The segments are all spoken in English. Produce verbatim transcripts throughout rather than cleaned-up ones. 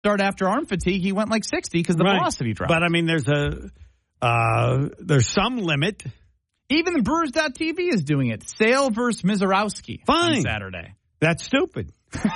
start after arm fatigue, he went like sixty because the right. velocity dropped. But, I mean, there's a uh, there's some limit. Even the Brewers dot T V is doing it. Sale versus Mizorowski Fine. on Saturday. That's stupid.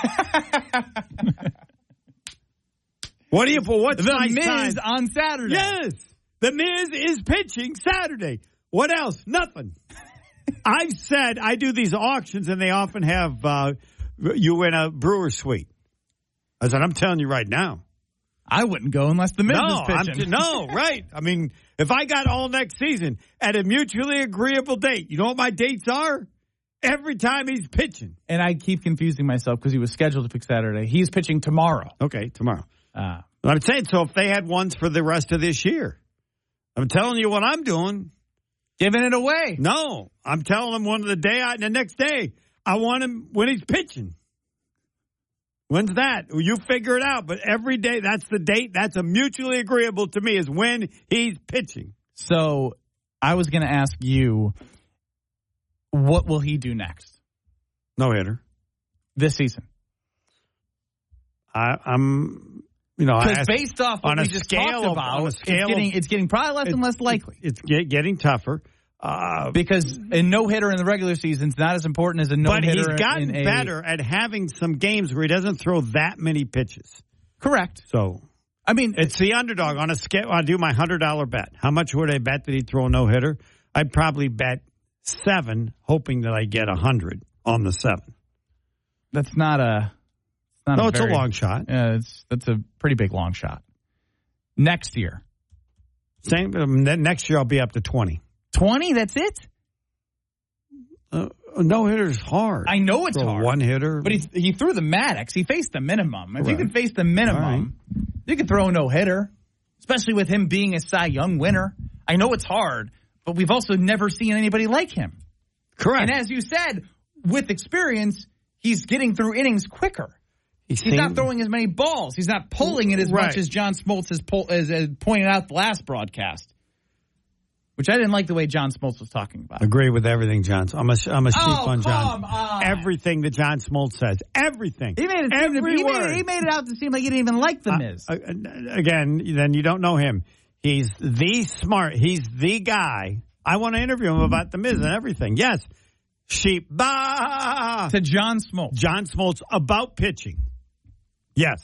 What do you for? What's the nice Miz time? on Saturday? Yes, the Miz is pitching Saturday. What else? Nothing. I've said I do these auctions, and they often have uh, you win a Brewer suite. I said, I'm telling you right now. I wouldn't go unless the Miz no, is pitching. I'm, no, right. I mean, if I got all next season at a mutually agreeable date, you know what my dates are? Every time he's pitching. And I keep confusing myself because he was scheduled to pick Saturday. He's pitching tomorrow. Okay, tomorrow. Uh, I'm saying, so if they had ones for the rest of this year, I'm telling you what I'm doing. Giving it away. No, I'm telling him one of the day out and the next day. I want him when he's pitching. When's that? Well, you figure it out. But every day, that's the date. That's a mutually agreeable to me is when he's pitching. So I was going to ask you, what will he do next? No hitter. This season. I, I'm, you know, because based off what on we a just scale talked of, about, on a it's scale getting, of, it's getting probably less and less likely. It's get, getting tougher. Uh, because a no-hitter in the regular season is not as important as a no-hitter. But he's gotten in a, better at having some games where he doesn't throw that many pitches. Correct. So, I mean, it's the underdog on a scale. I do my one hundred dollars bet. How much would I bet that he'd throw a no-hitter? I'd probably bet seven, hoping that I get one hundred on the seven. That's not a... It's not no, a it's very, a long shot. Yeah, it's that's a pretty big long shot. Next year. Same. Um, next year I'll be up to twenty. twenty? That's it? Uh, no hitter's hard. I know it's For hard. One hitter. But he he threw the Maddox. He faced the minimum. If right. you can face the minimum, right. you can throw a no-hitter, especially with him being a Cy Young winner. I know it's hard, but we've also never seen anybody like him. Correct. And as you said, with experience, he's getting through innings quicker. He's, He's not throwing as many balls. He's not pulling it as right. much as John Smoltz has, pull, as, as pointed out the last broadcast, which I didn't like the way John Smoltz was talking about. Agree with everything, John. I'm a, I'm a sheep oh, on John. Come on. Everything that John Smoltz says. Everything. He made, it Every seem to, he, word. made it, he made it out to seem like he didn't even like the Miz. Uh, again, then you don't know him. He's the smart. He's the guy. I want to interview him about the Miz and everything. Yes. Sheep. Bah! To John Smoltz. John Smoltz about pitching. Yes.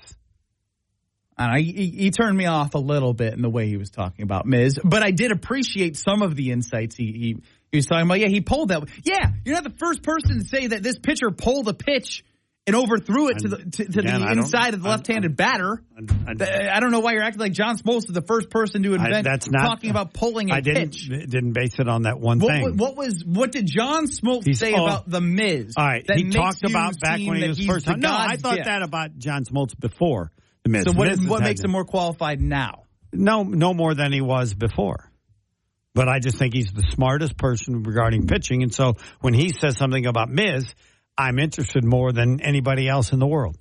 And I, he, he turned me off a little bit in the way he was talking about Miz, but I did appreciate some of the insights he, he, he was talking about. Yeah, he pulled that. Yeah, you're not the first person to say that this pitcher pulled a pitch and overthrew it to the to, to Again, the inside of the left-handed I, batter. I, I, I don't know why you're acting like John Smoltz is the first person to invent I, that's not, talking about pulling a I didn't, pitch. didn't base it on that one what, thing. What, what was what did John Smoltz He's, say oh, about the Miz? All right, he talked about back when he was first time. No, I thought gift. that about John Smoltz before the Miz. So what, Miz what makes to, him more qualified now? No, no more than he was before. But I just think he's the smartest person regarding pitching. And so when he says something about Miz, I'm interested more than anybody else in the world.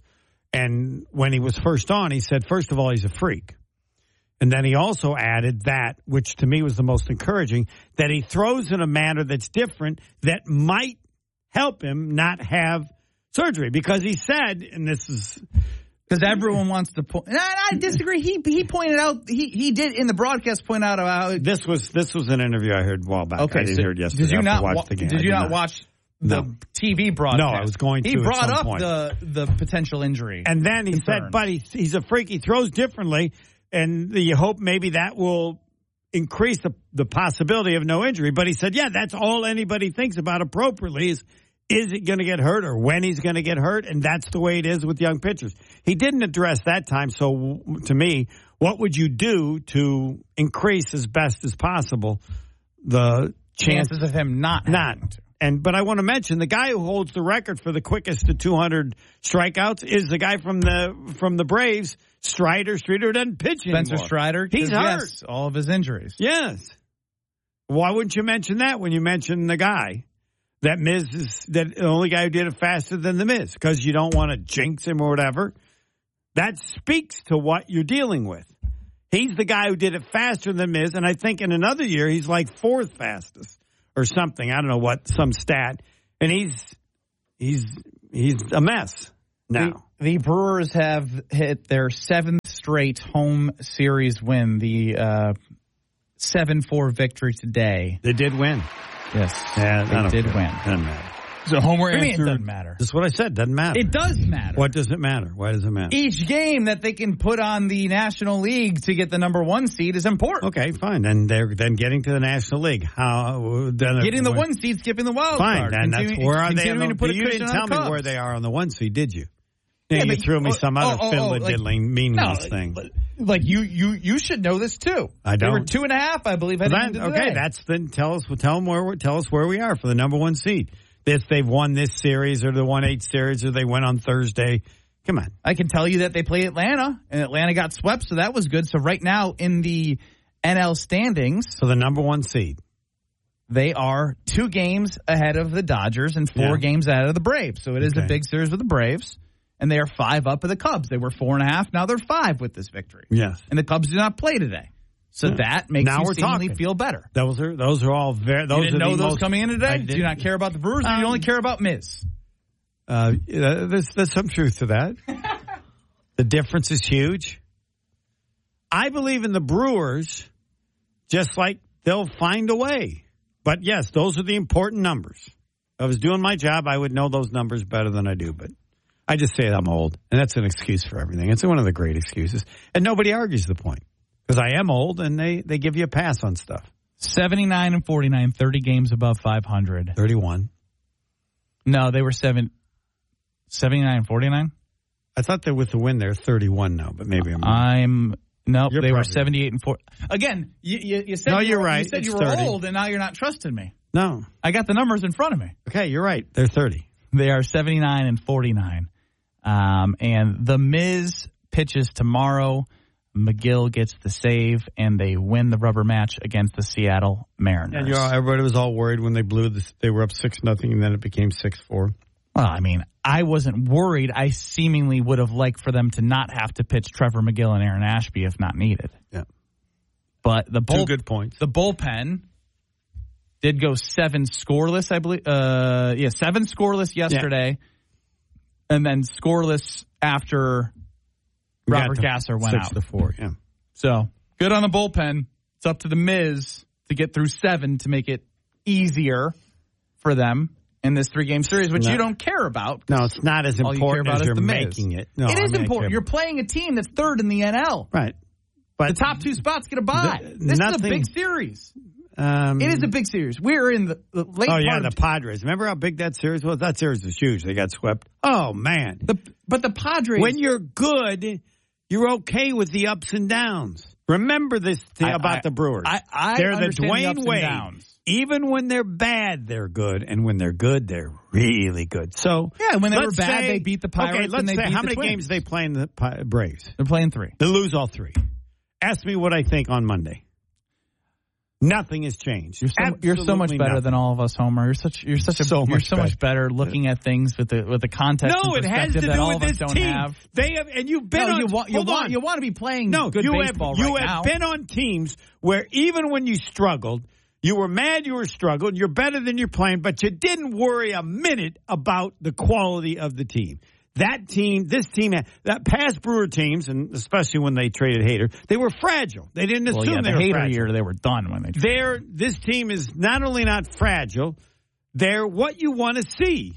And when he was first on, he said, first of all, he's a freak. And then he also added that, which to me was the most encouraging, that he throws in a manner that's different that might help him not have surgery. Because he said, and this is... Because everyone wants to point. I, I disagree. He he pointed out he he did in the broadcast point out about this was this was an interview I heard a while back. Okay, I didn't so hear it yesterday. Did you not watch wa- the game? Did you not, not watch the no. T V broadcast? No, I was going to. He brought at some up point. the the potential injury, and then he concern. said, "But he, he's a freak. He throws differently, and you hope maybe that will increase the the possibility of no injury." But he said, "Yeah, that's all anybody thinks about appropriately is." Is it going to get hurt or when he's going to get hurt? And that's the way it is with young pitchers. He didn't address that time. So to me, what would you do to increase as best as possible the chances chance of him not not? To. And but I want to mention the guy who holds the record for the quickest to two hundred strikeouts is the guy from the from the Braves, Strider. Strider doesn't pitch anymore. Spencer Strider. He's hurt. Yes, all of his injuries. Yes. Why wouldn't you mention that when you mention the guy? That Miz is that the only guy who did it faster than the Miz because you don't want to jinx him or whatever. That speaks to what you're dealing with. He's the guy who did it faster than Miz, and I think in another year he's like fourth fastest or something. I don't know what, some stat. And he's he's he's a mess. Now, the, the Brewers have hit their seventh straight home series win, the uh, seven four victory today. they did win. Yes, Yeah, they not did okay. win. Doesn't matter. So Homer What do you mean answered. it doesn't matter? That's what I said. Doesn't matter. It does matter. What does it matter? Why does it matter? Each game that they can put on the National League to get the number one seed is important. Okay, fine. Then they're then getting to the National League. How then Getting the when- one seed, skipping the wild Fine, card. then that's Continue- where are they? On continuing the, to put a you cushion didn't on tell the me Cubs. where they are on the one seed, did you? Yeah, Yeah, you but- threw me oh, some oh, other oh, oh, fiddle-diddling like- meaningless No, thing. like- Like you, you, you should know this too. I They were don't. two and a half, I believe. Well, heading then, into okay, today. that's then tell us. Tell them where. we're- Tell us where we are for the number one seed. If they've won this series or the one eight series or they went on Thursday. Come on. I can tell you that they play Atlanta, and Atlanta got swept, so that was good. So right now in the N L standings, So the number one seed. they are two games ahead of the Dodgers and four Yeah. games ahead of the Braves. So it is Okay. a big series with the Braves, and they are five up of the Cubs. They were four and a half. Now they're five with this victory. Yes. And the Cubs do not play today. So Yeah. that makes Now you we're seemingly talking. feel better. Those are those are all very. Those You didn't are know the those most, coming in I today? Do you didn't. not care about the Brewers, or Um, you only care about Miz? Uh, yeah, there's, there's some truth to that. The difference is huge. I believe in the Brewers, just like they'll find a way. But yes, those are the important numbers. If I was doing my job, I would know those numbers better than I do. But I just say I'm old, and that's an excuse for everything. It's one of the great excuses. And nobody argues the point. Because I am old, and they, they give you a pass on stuff. seventy-nine and forty-nine, thirty games above five hundred. thirty-one. No, they were seven, seventy-nine and forty-nine. I thought that with the win, they're thirty-one now, but maybe I'm wrong. I'm nope. You're They were probably seventy-eight and four. Again, you, you, you said No, you you're were, right. You said It's you were thirty. old, and now you're not trusting me. No. I got the numbers in front of me. Okay, you're right. They're thirty. They are seventy-nine and forty-nine. Um, and the Miz pitches tomorrow. McGill gets the save, and they win the rubber match against the Seattle Mariners. And you know, everybody was all worried when they blew this. They were up six nothing, and then it became six four. Well, I mean, I wasn't worried. I seemingly would have liked for them to not have to pitch Trevor McGill and Aaron Ashby if not needed. Yeah, but the bull, two good points. The bullpen did go seven scoreless, I believe. Uh, yeah, seven scoreless yesterday, yeah. and then scoreless after We Robert got Gasser went six out. to four. Yeah. So good on the bullpen. It's up to the Miz to get through seven to make it easier for them in this three-game series, which No. you don't care about. No, it's not as All you care important about as is you're the Miz. making it. No, it I is mean, I important. care- You're playing a team that's third in the N L. right, but The top two spots get a bye. The- This nothing- is a big series. Um, It is a big series. We're in the, the late Oh part yeah, of the Padres. Remember how big that series was? That series was huge. They got swept. Oh man, the, but the Padres. when you're good, you're okay with the ups and downs. Remember this thing I- about I- the Brewers. I- I they're the understand the Dwayne ups and Wade. downs. Even when they're bad, they're good, and when they're good, they're really good. So Yeah, when they were let's bad, say- they beat the Pirates Okay, let's and they say beat how the many Twins. games they play in the Pi- Braves? They're playing three. They lose all three. Ask me what I think on Monday. Nothing has changed. You're so, you're so much Absolutely better nothing. than all of us, Homer. You're such you're such a So you're much so much better looking at things with the with the context No, and it has perspective to that do all with of us this don't team. have. They have, and you've been No, on. you want you hold want on. you want to be playing No, good you baseball have, you right have now. been on teams where even when you struggled, you were mad you were struggling, you're better than you're playing, but you didn't worry a minute about the quality of the team. That team, this team, that past Brewer teams, and especially when they traded Hader, they were fragile. They didn't well, assume yeah, they the were Hater fragile. year they were done when they. They're, this team is not only not fragile, they're what you want to see.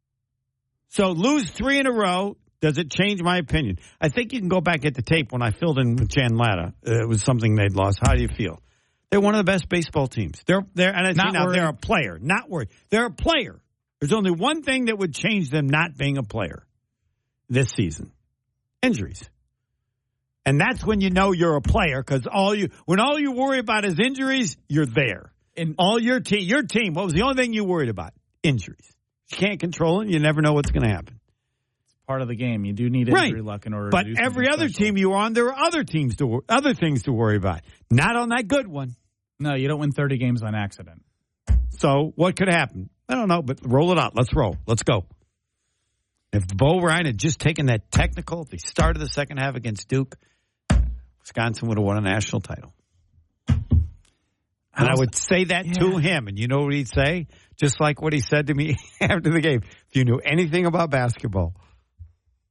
So lose three in a row, does it change my opinion? I think you can go back at the tape when I filled in with Jan Latta. Uh, it was something they'd lost. How do you feel? They're one of the best baseball teams. They're they're and I Not see now worried. they're a player. Not worried. They're a player. There's only one thing that would change them not being a player this season: injuries. And that's when you know you're a player, because all you when all you worry about is injuries, you're there. And All your team, your team. What was the only thing you worried about? Injuries. You can't control it. You never know what's going to happen. part of the game. You do need injury Right. luck in order But to do every something other special. team you were on, there were other teams to wor- other things to worry about. Not on that good one. No, you don't win thirty games on accident. So what could happen? I don't know, but roll it out. Let's roll. Let's go. If Bo Ryan had just taken that technical, if he started the second half against Duke, Wisconsin would have won a national title. And I would say that Yeah. to him, and you know what he'd say? Just like what he said to me after the game. If you knew anything about basketball,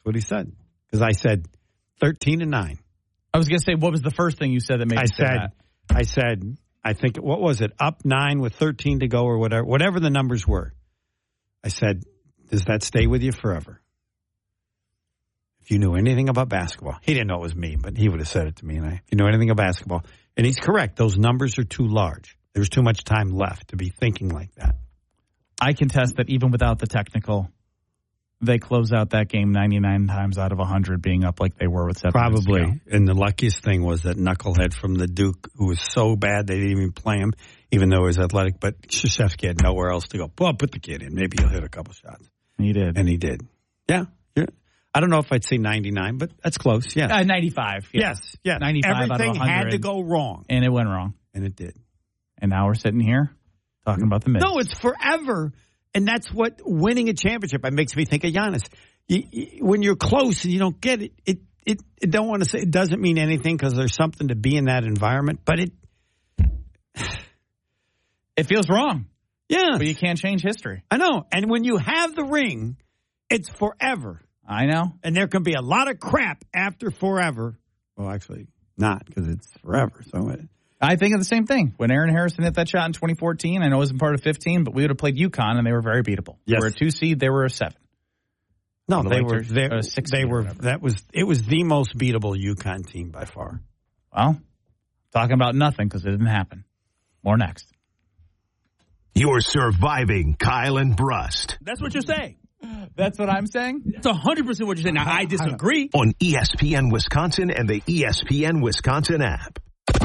what he said. Because I said thirteen and nine. I was going to say, what was the first thing you said that made I you say said, that? I said, I think, what was it? Up nine with thirteen to go or whatever, whatever the numbers were. I said, does that stay with you forever? If you knew anything about basketball, he didn't know it was me, but he would have said it to me. And I, if you know anything about basketball, and he's correct, those numbers are too large. There's too much time left to be thinking like that. I contest that even without the technical, they close out that game ninety-nine times out of one hundred being up like they were with seven minutes to go. Probably. And the luckiest thing was that knucklehead from the Duke, who was so bad they didn't even play him, even though he was athletic. But Krzyzewski had nowhere else to go. Well, put the kid in. Maybe he'll hit a couple shots. He did. And he did. Yeah. yeah. I don't know if I'd say ninety-nine, but that's close. Yeah. Uh, ninety-five. Yeah. Yes. Yes. ninety-five Everything out of one hundred. had to go wrong. And it went wrong. And it did. And now we're sitting here talking about the Miz. No, it's forever. And that's what winning a championship, it makes me think of Giannis. You, you, when you're close and you don't get it, it, it, it don't want to say it doesn't mean anything because there's something to be in that environment, but it it feels wrong. Yeah. But you can't change history. I know. And when you have the ring, it's forever. I know. And there can be a lot of crap after forever. Well, actually, not because it's forever. So it, I think of the same thing. When Aaron Harrison hit that shot in twenty fourteen, I know it wasn't part of fifteen, but we would have played UConn, and they were very beatable. Yes. They were a two seed. They were a seven. No, The they Lakers, were. They, uh, six they seed or were. whatever. That was. It was the most beatable UConn team by far. Well, talking about nothing because it didn't happen. More next. You're surviving Kyle and Brust That's what you're saying. That's what I'm saying? That's one hundred percent what you're saying. Now, I disagree. on E S P N Wisconsin and the E S P N Wisconsin app.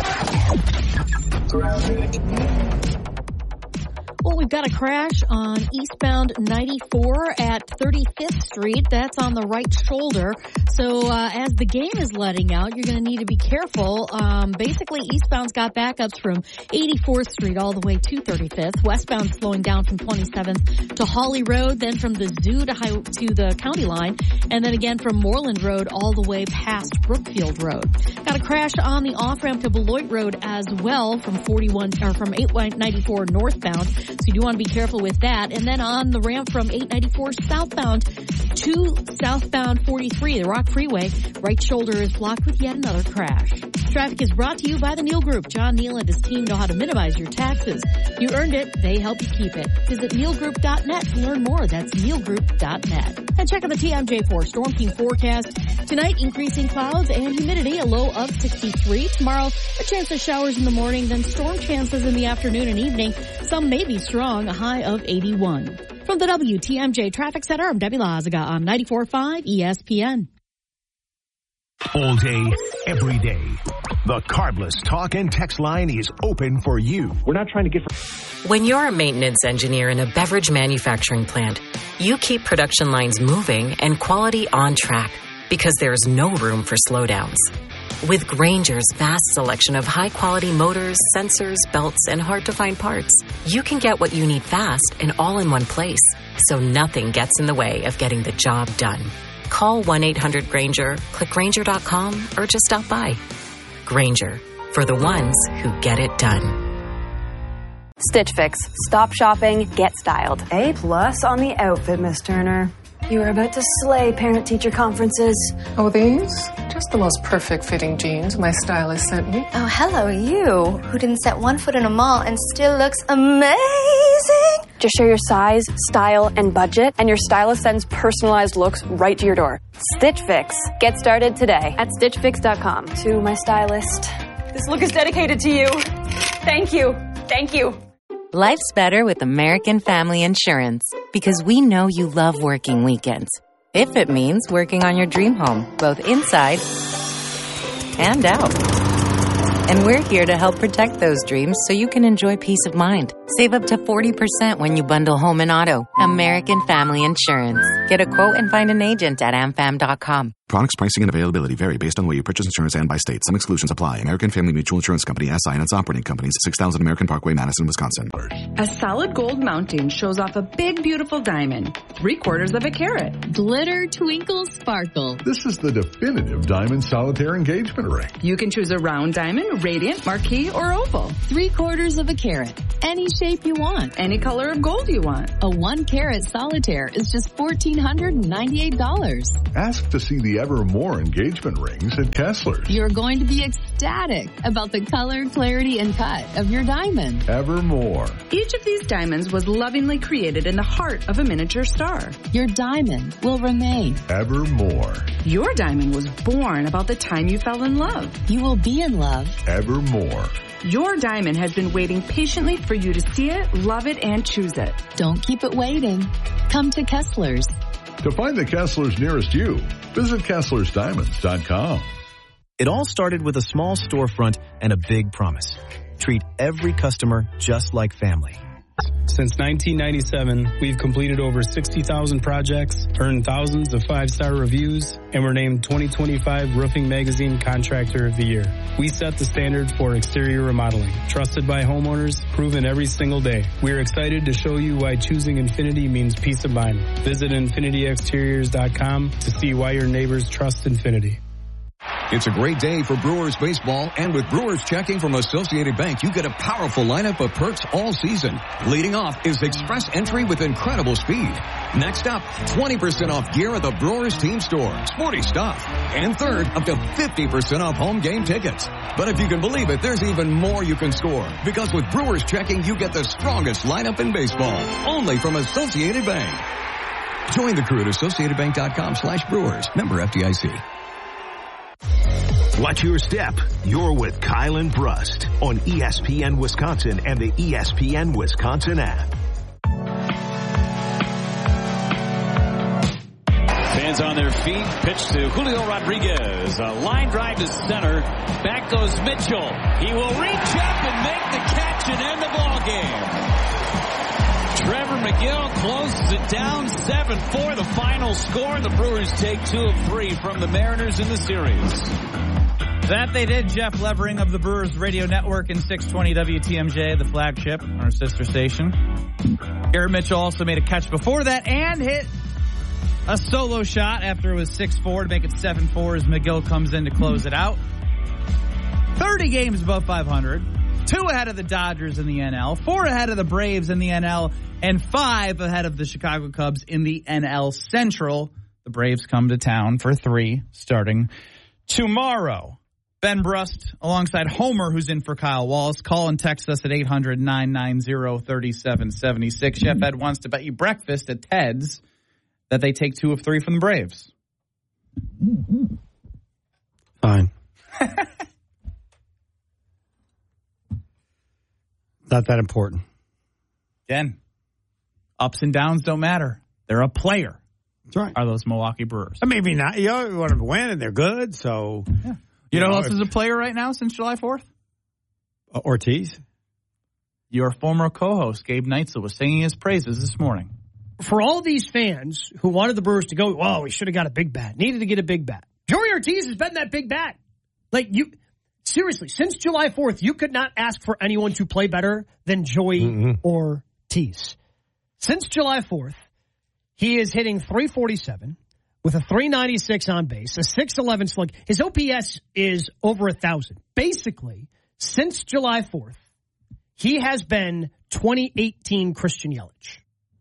Well, we've got a crash on eastbound ninety-four at thirty-fifth Street. That's on the right shoulder. So uh, as the game is letting out, you're going to need to be careful. Um, basically, eastbound's got backups from eighty-fourth Street all the way to thirty-fifth. Westbound slowing down from twenty-seventh to Hawley Road, then from the zoo to, high, to the county line, and then again from Moreland Road all the way past Brookfield Road. Got a crash on the off-ramp to Beloit Road as well from forty-one or from eight ninety-four northbound. So you do want to be careful with that. And then on the ramp from eight ninety-four southbound to southbound forty-three, the Rock Freeway, right shoulder is blocked with yet another crash. Traffic is brought to you by the Neal Group. John Neal and his team know how to minimize your taxes. You earned it. They help you keep it. Visit neal group dot net to learn more. That's neal group dot net. And check out the T M J four Storm Team forecast. Tonight, increasing clouds and humidity, a low of sixty-three. Tomorrow, a chance of showers in the morning, then storm chances in the afternoon and evening. Some may be strong, a high of eighty-one. From the W T M J Traffic Center, I'm Debbie Lazaga on ninety-four point five E S P N. All day, every day. The Cardless Talk and Text line is open for you. We're not trying to get... When you're a maintenance engineer in a beverage manufacturing plant, you keep production lines moving and quality on track because there's no room for slowdowns. With Grainger's vast selection of high-quality motors, sensors, belts, and hard-to-find parts, you can get what you need fast and all in one place, so nothing gets in the way of getting the job done. Call one eight hundred Grainger, click Grainger dot com, or just stop by. Grainger, for the ones who get it done. Stitch Fix. Stop shopping, get styled. A plus on the outfit, Miss Turner. You are about to slay parent-teacher conferences. Oh, these? Just the most perfect fitting jeans my stylist sent me. Oh, hello, you, who didn't set one foot in a mall and still looks amazing. Just share your size, style, and budget, and your stylist sends personalized looks right to your door. Stitch Fix. Get started today at stitch fix dot com. To my stylist. This look is dedicated to you. Thank you. Thank you. Life's better with American Family Insurance because we know you love working weekends. If it means working on your dream home, both inside and out. And we're here to help protect those dreams so you can enjoy peace of mind. Save up to forty percent when you bundle home and auto. American Family Insurance. Get a quote and find an agent at am fam dot com. Products, pricing, and availability vary based on the way you purchase insurance and by state. Some exclusions apply. American Family Mutual Insurance Company, S I and its operating companies, six thousand American Parkway, Madison, Wisconsin. A solid gold mounting shows off a big, beautiful diamond, three quarters of a carat. Glitter, twinkle, sparkle. This is the definitive diamond solitaire engagement ring. You can choose a round diamond, radiant, marquise, or oval. Three quarters of a carat. Any shape you want. Any color of gold you want. A one carat solitaire is just one thousand four hundred ninety-eight dollars. Ask to see the Evermore engagement rings at Kessler's. You're going to be ecstatic about the color, clarity, and cut of your diamond. Evermore. Each of these diamonds was lovingly created in the heart of a miniature star. Your diamond will remain. Evermore. Your diamond was born about the time you fell in love. You will be in love. Evermore. Your diamond has been waiting patiently for you to see it, love it, and choose it. Don't keep it waiting. Come to Kessler's. To find the Kessler's nearest you, visit Kessler's Diamonds dot com. It all started with a small storefront and a big promise. Treat every customer just like family. Since nineteen ninety-seven, we've completed over sixty thousand projects, earned thousands of five-star reviews, and were named twenty twenty-five Roofing Magazine Contractor of the Year. We set the standard for exterior remodeling, trusted by homeowners, proven every single day. We're excited to show you why choosing Infinity means peace of mind. Visit Infinity Exteriors dot com to see why your neighbors trust Infinity. It's a great day for Brewers baseball, and with Brewers checking from Associated Bank, you get a powerful lineup of perks all season. Leading off is Express Entry with incredible speed. Next up, twenty percent off gear at the Brewers team store. Sporty stuff. And third, up to fifty percent off home game tickets. But if you can believe it, there's even more you can score. Because with Brewers checking, you get the strongest lineup in baseball. Only from Associated Bank. Join the crew at Associated Bank dot com slash Brewers. Member F D I C. Watch your step. You're with Kyle and Brust on E S P N Wisconsin and the E S P N Wisconsin app. Fans on their feet. Pitch to Julio Rodriguez. A line drive to center. Back goes Mitchell. He will reach up and make the catch and end the ball game. Trevor McGill closes it down. seven four the final score. The Brewers take two of three from the Mariners in the series. That they did. Jeff Levering of the Brewers Radio Network and six twenty W T M J, the flagship, our sister station. Garrett Mitchell also made a catch before that and hit a solo shot after it was six four to make it seven four as McGill comes in to close it out. thirty games above five hundred. Two ahead of the Dodgers in the N L. Four ahead of the Braves in the N L. And five ahead of the Chicago Cubs in the N L Central. The Braves come to town for three starting tomorrow. Ben Brust alongside Homer, who's in for Kyle Wallace. Call and text us at eight hundred nine nine zero three seven seven six. Chef Ed wants to bet you breakfast at Ted's that they take two of three from the Braves. Fine. Not that important. Again, ups and downs don't matter. They're a player. That's right. Are those Milwaukee Brewers? Maybe not. You know, you want to win and they're good, so. Yeah. You, you know, know who else if, is a player right now since July fourth? Uh, Ortiz. Your former co-host, Gabe Neitzel, was singing his praises this morning. For all these fans who wanted the Brewers to go, oh, we should have got a big bat, needed to get a big bat. Joey Ortiz has been that big bat. Like, you, seriously, since July fourth, you could not ask for anyone to play better than Joey mm-hmm. Ortiz. Since July fourth, he is hitting three forty-seven with a three ninety-six on base, a six eleven slug. His O P S is over one thousand. Basically, since July fourth, he has been twenty eighteen Christian Yelich.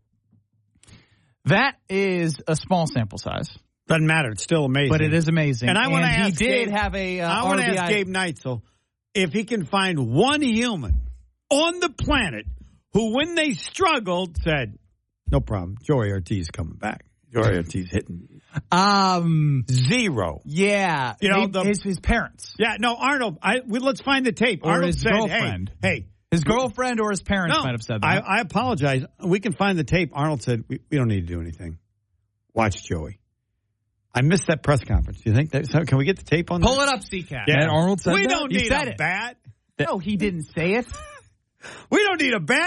That is a small sample size. Doesn't matter. It's still amazing. But it is amazing. And I want to ask he did Gabe, have a uh, I want to ask Gabe Neitzel if he can find one human on the planet who, when they struggled, said, no problem, Joey Ortiz coming back. Joey Ortiz hitting um zero. Yeah. You know, he, the, his, his parents. Yeah, no, Arnold, I, we, let's find the tape. Or Arnold his said, girlfriend. Hey, hey. His girlfriend or his parents no, might have said that. I, I apologize. We can find the tape. Arnold said, we, we don't need to do anything. Watch Joey. I missed that press conference. Do you think that? So can we get the tape on Pull that? it up, C-Cat. Yeah, and Arnold said we that? don't He need said a it. bat. No, he didn't say it. We don't need a bat.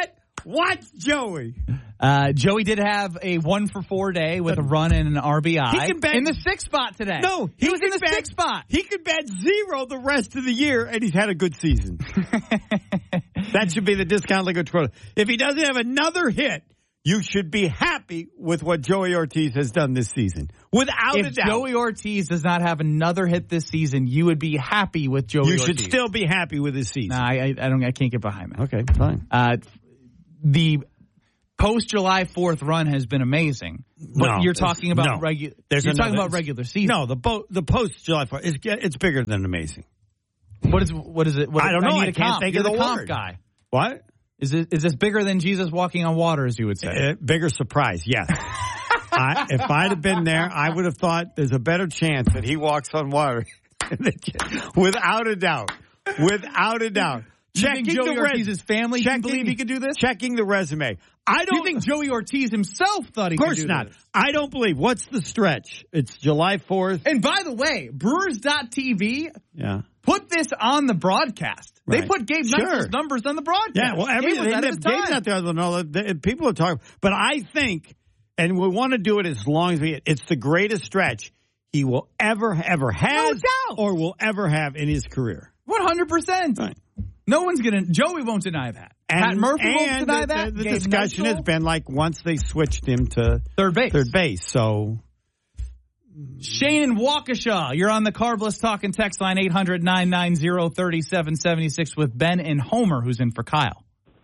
Watch Joey. Uh, Joey did have a one for four day with a run and an R B I. He can bet in the sixth spot today. No, he, he was in the bet, sixth spot. He could bet zero the rest of the year, and he's had a good season. That should be the discount liquid quota. If he doesn't have another hit, you should be happy with what Joey Ortiz has done this season. Without if a doubt. If Joey Ortiz does not have another hit this season, you would be happy with Joey you Ortiz. You should still be happy with his season. Nah, I, I don't. I can't get behind that. Okay, fine. Uh, the post July fourth run has been amazing. But no, you're talking about no, regular. You're another, talking about regular season. No, the bo- the post July fourth is it's bigger than amazing. What is what is it? What, I don't know. I, I need can't comp. think You're of the, the comp word. guy. What? Is it is this bigger than Jesus walking on water, as you would say? Uh, bigger surprise, yes. I, if I'd have been there, I would have thought there's a better chance that he walks on water. Without a doubt. Without a doubt. You Checking think Joey the Ortiz's res- family checking, can believe he could do this? Checking the resume. I don't you think Joey Ortiz himself thought he could do this? Of course not. I don't believe. What's the stretch? It's July fourth. And by the way, Brewers dot T V yeah. put this on the broadcast. Right. They put Gabe Sure. Knuckles' numbers on the broadcast. Yeah, well, everything. Gabe was Gabe's not there. No, the, people are talking. But I think, and we want to do it as long as we, it's the greatest stretch he will ever, ever have no doubt. or will ever have in his career. one hundred percent. Right. No one's going to, Joey won't deny that. And, Pat Murphy won't and deny the, that. The, the Gabe discussion Knuckles. has been like once they switched him to third base. Third base. So Shane in Waukesha, you're on the Carbless Talking text line eight hundred nine nine zero three seven seven six with Ben and Homer, who's in for Kyle.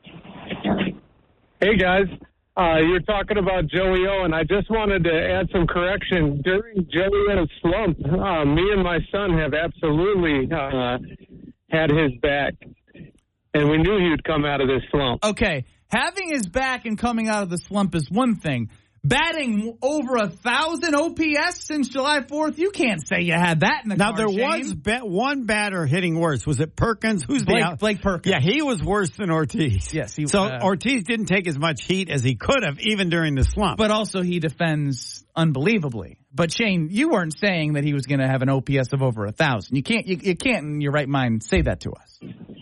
Hey, guys. Uh, you're talking about Joey O, and I just wanted to add some correction. During Joey's slump, uh, me and my son have absolutely uh, had his back, and we knew he would come out of this slump. Okay, having his back and coming out of the slump is one thing. Batting over a thousand O P S since July fourth, you can't say you had that in the now car, there Shane. was bet one batter hitting worse. Was it Perkins? Who's Blake, the out? Blake Perkins? Yeah, he was worse than Ortiz. Yes, he, so uh, Ortiz didn't take as much heat as he could have, even during the slump. But also he defends unbelievably. But Shane, you weren't saying that he was going to have an O P S of over a thousand. You can't. You, you can't in your right mind say that to us.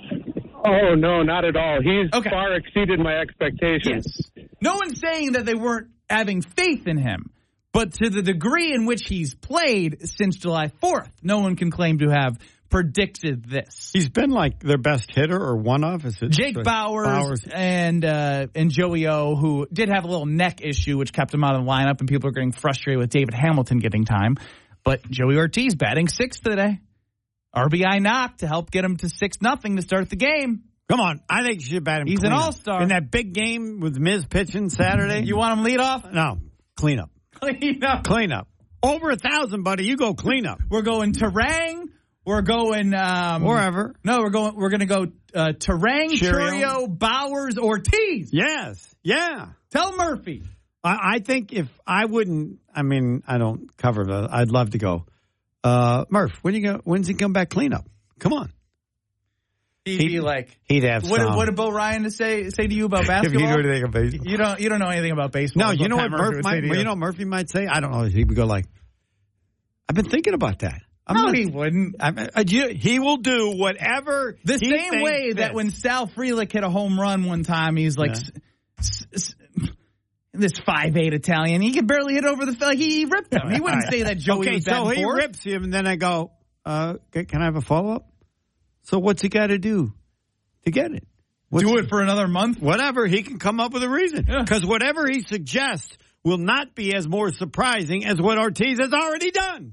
Oh no, not at all. He's okay. far exceeded my expectations. Yes. No one's saying that they weren't having faith in him, but to the degree in which he's played since July fourth, no one can claim to have predicted this. He's been like their best hitter or one of is it Jake Bauers, Bauers. and uh, and Joey O, who did have a little neck issue, which kept him out of the lineup, and people are getting frustrated with David Hamilton getting time. But Joey Ortiz batting sixth today. R B I knock to help get him to six nothing to start the game. Come on, I think you should bat him. He's an all-star. In that big game with Miz pitching Saturday. You want him lead off? No, clean up. Clean up. Clean up. Over a thousand, buddy. You go clean up. We're going Terang. We're going um, wherever. No, we're going. We're going to go uh, Terang, Churio, Bauers, Ortiz. Yes. Yeah. Tell Murphy. I, I think if I wouldn't, I mean, I don't cover the. I'd love to go. Uh, Murph, when you go? When's he come back clean up? Come on. He'd, he'd be like, he'd have. What, some. what did Bo Ryan to say say to you about basketball? If you know anything about baseball, you don't. You don't know anything about baseball. No, you know what Murphy might. You. you know what Murphy might say. I don't know. He would go like, "I've been thinking about that." I'm no, not, he wouldn't. I, I, he will do whatever. The he same way fits. that when Sal Frelick hit a home run one time, he's like. Yeah. S- s- This five eight Italian, he could barely hit over the like he ripped him. He wouldn't say that Joey okay, was so he forth. rips him, and then I go, uh, "Can I have a follow up?" So what's he got to do to get it? What's do he, it for another month? Whatever, he can come up with a reason. Because yeah. whatever he suggests will not be as more surprising as what Ortiz has already done.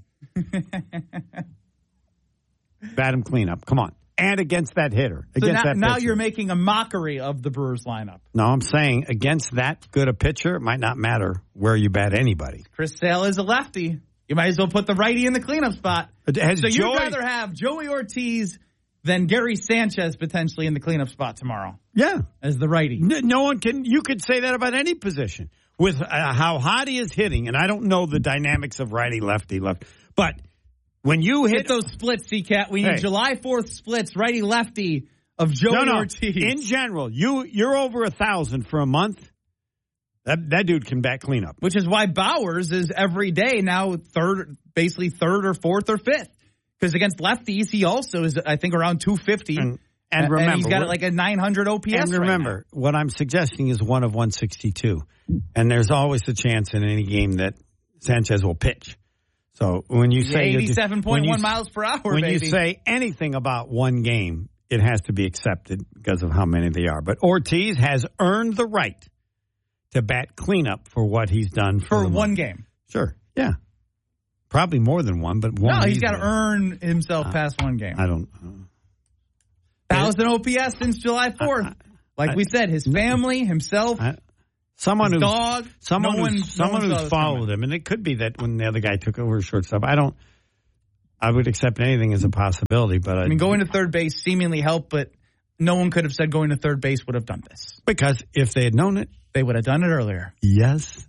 Bat him cleanup. Come on. And against that hitter. So against now, that now you're making a mockery of the Brewers lineup. No, I'm saying against that good a pitcher, it might not matter where you bat anybody. Chris Sale is a lefty. You might as well put the righty in the cleanup spot. Has so Joey, you'd rather have Joey Ortiz than Gary Sanchez potentially in the cleanup spot tomorrow. Yeah. As the righty. No one can, you could say that about any position. With uh, how hot he is hitting, and I don't know the dynamics of righty, lefty, left, but when you hit Get those splits, C-Cat. We need hey. July fourth splits, righty lefty of Joey no, no. Ortiz. In general, you you're over a thousand for a month. That that dude can bat cleanup. Which is why Bauers is every day now third, basically third or fourth or fifth. Because against lefties, he also is I think around two fifty. And, And remember, and he's got like a nine hundred O P S. And remember, right what I'm suggesting is one of one sixty-two. And there's always a chance in any game that Sanchez will pitch. So when you say eighty-seven point one miles per hour, when baby. you say anything about one game, it has to be accepted because of how many they are. But Ortiz has earned the right to bat cleanup for what he's done for, for one month. game. Sure, yeah, probably more than one, but one. No, he's got to earn himself uh, past one game. I don't. Uh, Thousand O P S since July fourth. I, I, like I, we said, his family, himself, I, someone his who's, dog, someone no who's, one, someone no who's followed him, and it could be that when the other guy took over shortstop, I don't. I would accept anything as a possibility, but I, I mean, going to third base seemingly helped, but no one could have said going to third base would have done this. Because if they had known it, they would have done it earlier. Yes.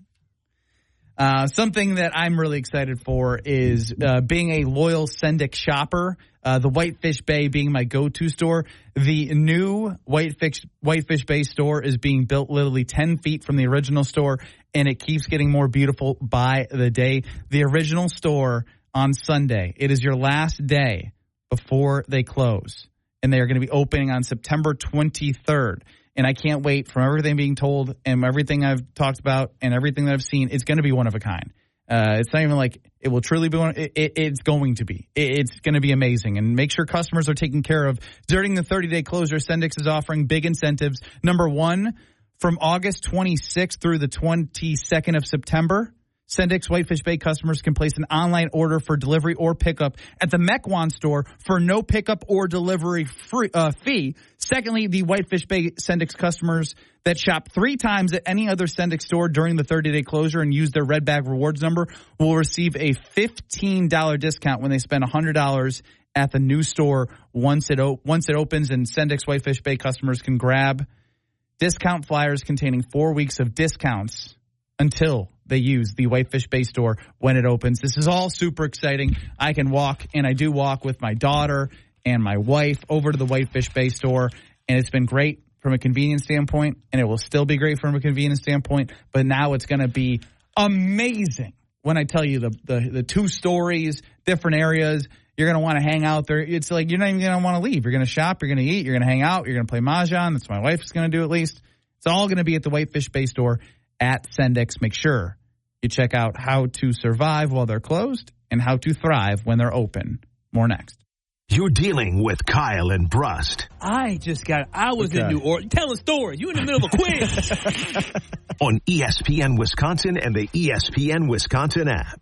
Uh, something that I'm really excited for is uh, being a loyal Sendik shopper, uh, the Whitefish Bay being my go-to store. The new Whitefish, Whitefish Bay store is being built literally ten feet from the original store, and it keeps getting more beautiful by the day. The original store on Sunday, it is your last day before they close, and they are going to be opening on September twenty-third. And I can't wait from everything being told and everything I've talked about and everything that I've seen. It's going to be one of a kind. Uh, it's not even like it will truly be one. It, it, it's going to be. It, it's going to be amazing. And make sure customers are taken care of. During the thirty-day closure, Sendix is offering big incentives. Number one, from August twenty-sixth through the twenty-second of September, Sendix Whitefish Bay customers can place an online order for delivery or pickup at the Mequon store for no pickup or delivery free, uh, fee. Secondly, the Whitefish Bay Sendix customers that shop three times at any other Sendix store during the thirty-day closure and use their Red Bag Rewards number will receive a fifteen dollars discount when they spend one hundred dollars at the new store once it o- once it opens, and Sendix Whitefish Bay customers can grab discount flyers containing four weeks of discounts until they use the Whitefish Bay store when it opens. This is all super exciting. I can walk, and I do walk with my daughter and my wife over to the Whitefish Bay store, and it's been great from a convenience standpoint, and it will still be great from a convenience standpoint, but now it's going to be amazing when I tell you the, the, the two stories, different areas. You're going to want to hang out there. It's like you're not even going to want to leave. You're going to shop, you're going to eat, you're going to hang out, you're going to play Mahjong. That's what my wife is going to do at least. It's all going to be at the Whitefish Bay store at Sendix. Make sure you check out how to survive while they're closed and how to thrive when they're open. More next. You're dealing with Kyle and Brust. I just got, I was okay. in New Orleans. Tell a story. You in the middle of a quiz. On E S P N Wisconsin and the E S P N Wisconsin app.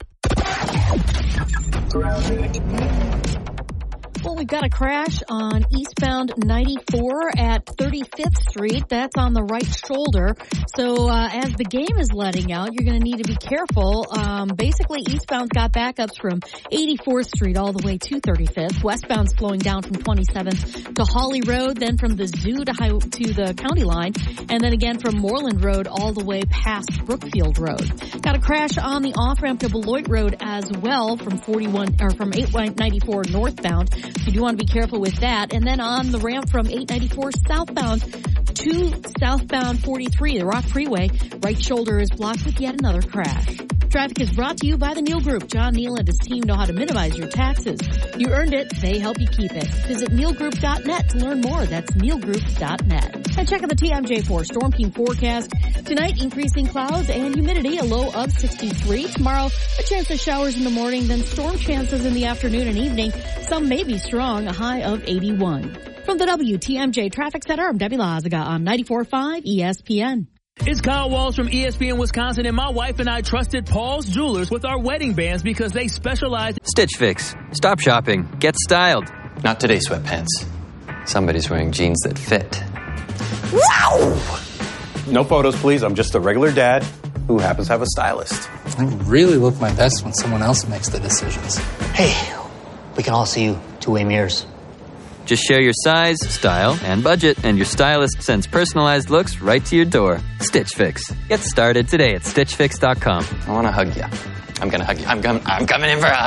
Well, we've got a crash on eastbound ninety-four at thirty-fifth Street. That's on the right shoulder. So uh, as the game is letting out, you're going to need to be careful. Um, basically, eastbound's got backups from eighty-fourth Street all the way to thirty-fifth. Westbound's slowing down from twenty-seventh to Hawley Road, then from the zoo to, high, to the county line, and then again from Moreland Road all the way past Brookfield Road. Got a crash on the off-ramp to Beloit Road as well from forty-one or from eight ninety-four northbound. You do want to be careful with that. And then on the ramp from eight ninety-four southbound to southbound forty-three, the Rock Freeway, right shoulder is blocked with yet another crash. Traffic is brought to you by the Neal Group. John Neal and his team know how to minimize your taxes. You earned it. They help you keep it. Visit neal group dot net to learn more. That's neal group dot net. And check out the T M J four Storm Team forecast. Tonight, increasing clouds and humidity, a low of sixty-three. Tomorrow, a chance of showers in the morning, then storm chances in the afternoon and evening. Some may be strong, a high of eighty-one. From the W T M J Traffic Center, I'm Debbie Lazaga on ninety-four point five E S P N. It's Kyle Walsh from E S P N Wisconsin, and my wife and I trusted Paul's Jewelers with our wedding bands because they specialize. Stitch Fix. Stop shopping. Get styled. Not today, sweatpants. Somebody's wearing jeans that fit. Wow! No photos, please. I'm just a regular dad who happens to have a stylist. I really look my best when someone else makes the decisions. Hey, we can all see you two-way mirrors. Just share your size, style, and budget, and your stylist sends personalized looks right to your door. Stitch Fix. Get started today at stitch fix dot com. I want to hug you. I'm going to hug you. I'm, com- I'm coming in for a hug.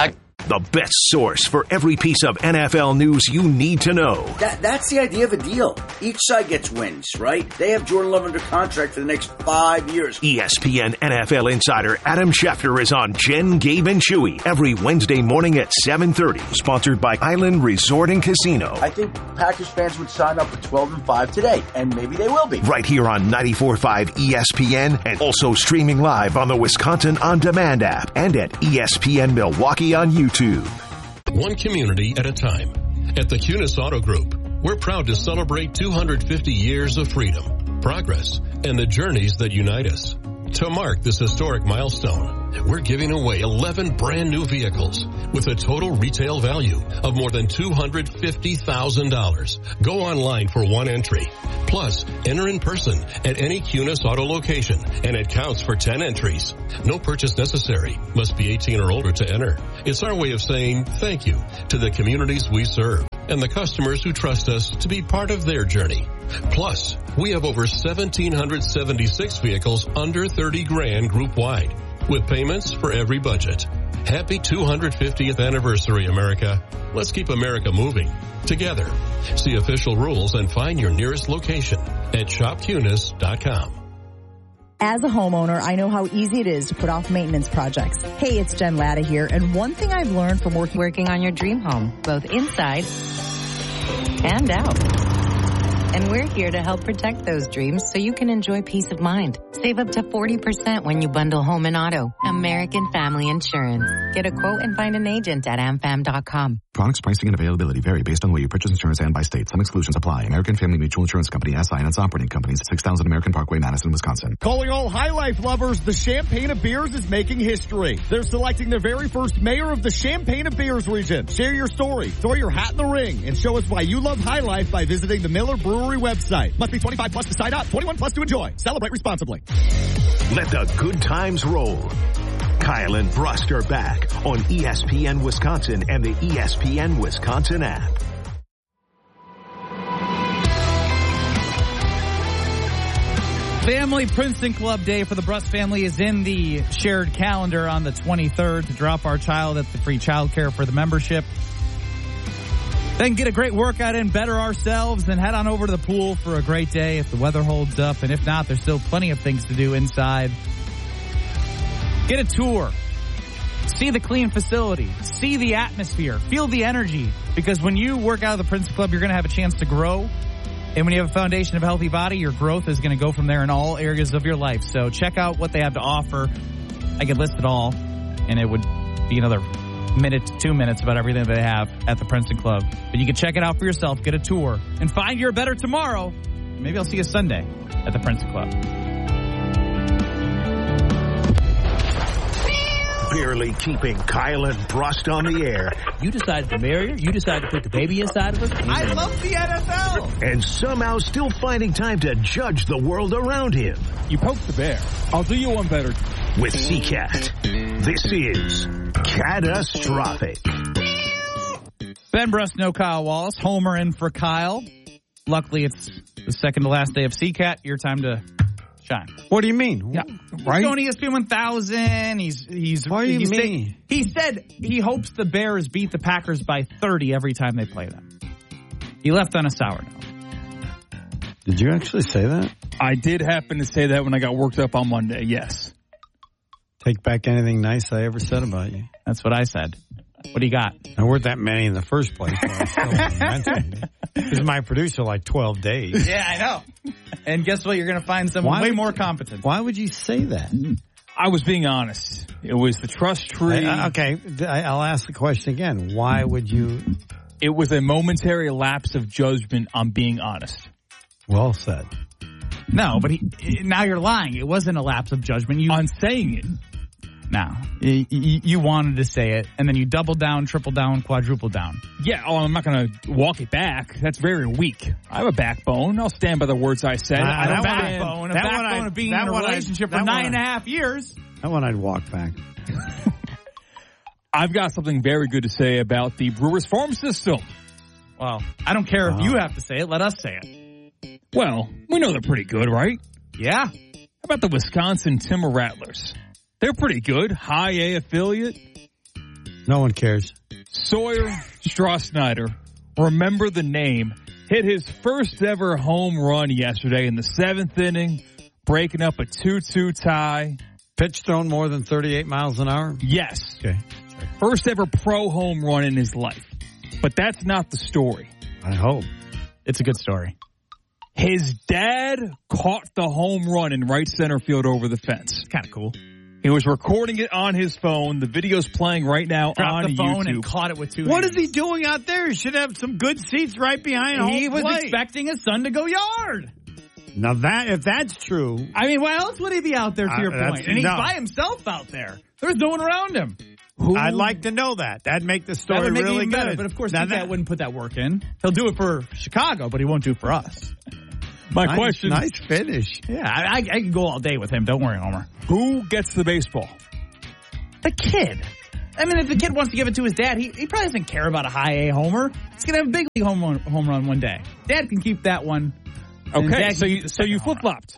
the best source for every piece of N F L news you need to know. That, that's the idea of a deal. Each side gets wins, right? They have Jordan Love under contract for the next five years. E S P N N F L insider Adam Schefter is on Jen, Gabe, and Chewy every Wednesday morning at seven thirty. Sponsored by Island Resort and Casino. I think Packers fans would sign up for twelve and five today, and maybe they will be. Right here on ninety-four point five E S P N and also streaming live on the Wisconsin On Demand app and at E S P N Milwaukee on YouTube. One community at a time. At the Kunis Auto Group, we're proud to celebrate two hundred fifty years of freedom, progress, and the journeys that unite us. To mark this historic milestone, we're giving away eleven brand new vehicles with a total retail value of more than two hundred fifty thousand dollars. Go online for one entry. Plus, enter in person at any Kunis Auto location, and it counts for ten entries. No purchase necessary. Must be eighteen or older to enter. It's our way of saying thank you to the communities we serve and the customers who trust us to be part of their journey. Plus, we have over one thousand seven hundred seventy-six vehicles under thirty grand group wide, with payments for every budget. Happy two hundred fiftieth anniversary, America. Let's keep America moving together. See official rules and find your nearest location at shop kunis dot com. As a homeowner, I know how easy it is to put off maintenance projects. Hey, it's Jen Latta here, and one thing I've learned from working Working on your dream home, both inside and out. And we're here to help protect those dreams so you can enjoy peace of mind. Save up to forty percent when you bundle home and auto. American Family Insurance. Get a quote and find an agent at am fam dot com. Products, pricing, and availability vary based on the way you purchase insurance and by state. Some exclusions apply. American Family Mutual Insurance Company, S I and its operating companies, six thousand American Parkway, Madison, Wisconsin. Calling all High Life lovers, the Champaign of Beers is making history. They're selecting their very first mayor of the Champaign of Beers region. Share your story, throw your hat in the ring, and show us why you love High Life by visiting the Miller Brewery website. Must be twenty-five plus to sign up, twenty-one plus to enjoy. Celebrate responsibly. Let the good times roll. Kyle and Brust are back on E S P N Wisconsin and the E S P N Wisconsin app. Family Princeton Club Day for the Brust family is in the shared calendar on the twenty-third to drop our child at the free childcare for the membership. Then get a great workout in, better ourselves, and head on over to the pool for a great day if the weather holds up. And if not, there's still plenty of things to do inside. Get a tour. See the clean facility. See the atmosphere. Feel the energy. Because when you work out of the Princeton Club, you're going to have a chance to grow. And when you have a foundation of a healthy body, your growth is going to go from there in all areas of your life. So check out what they have to offer. I could list it all, and it would be another minute to two minutes about everything they have at the Princeton Club. But you can check it out for yourself, get a tour, and find your better tomorrow. Maybe I'll see you Sunday at the Princeton Club. Barely keeping Kyle and Brust on the air. You decided to marry her. You decided to put the baby inside of her. I love the N F L. And somehow still finding time to judge the world around him. You poked the bear. I'll do you one better. With C CAT, this is Catastrophic. Ben Brust, no Kyle Wallace. Homer in for Kyle. Luckily, it's the second to last day of C CAT. Your time to shine. What do you mean? Yeah, right. He's going E S P N one thousand. He's he's. What do you he's mean? Say, he said he hopes the Bears beat the Packers by thirty every time they play them. He left on a sour note. Did you actually say that? I did happen to say that when I got worked up on Monday. Yes. Take back anything nice I ever said about you. That's what I said. What do you got? There weren't that many in the first place. This is my producer like twelve days. Yeah, I know. And guess what? You're going to find someone why way would, more competent. Why would you say that? I was being honest. It was the trust tree. I, okay, I'll ask the question again. Why would you? It was a momentary lapse of judgment on being honest. Well said. No, but he, now you're lying. It wasn't a lapse of judgment. You on saying it. No, you, you wanted to say it, and then you double down, triple down, quadruple down. Yeah, oh, I'm not going to walk it back. That's very weak. I have a backbone. I'll stand by the words I said. Uh, I don't a backbone. A that backbone of being in a relationship for nine and a half years. That one I'd walk back. I've got something very good to say about the Brewers farm system. Well, I don't care if you have to say it. Let us say it. Well, we know they're pretty good, right? Yeah. How about the Wisconsin Timber Rattlers? They're pretty good. High A affiliate. No one cares. Sawyer Strasnyder, remember the name, hit his first ever home run yesterday in the seventh inning, breaking up a two two tie. Pitch thrown more than thirty-eight miles an hour? Yes. Okay. First ever pro home run in his life. But that's not the story. I hope. It's a good story. His dad caught the home run in right center field over the fence. Kind of cool. He was recording it on his phone. The video's playing right now Dropped on the phone YouTube. And caught it with two What hands. is he doing out there? He should have some good seats right behind home. He was plate. expecting his son to go yard. Now that, if that's true. I mean, why else would he be out there, to Uh, your that's- point? And he's no. by himself out there. There's no one around him. Who, I'd like to know that. That'd make the That story would make it really even good. better. But of course, Now T-Cat that- wouldn't put that work in. He'll do it for Chicago, but he won't do it for us. My nice, question. Nice finish. Yeah, I, I, I can go all day with him. Don't worry, Homer. Who gets the baseball? The kid. I mean, if the kid wants to give it to his dad, he, he probably doesn't care about a high A homer. He's going to have a big league home run, home run one day. Dad can keep that one. Okay, so you so you flip-flopped.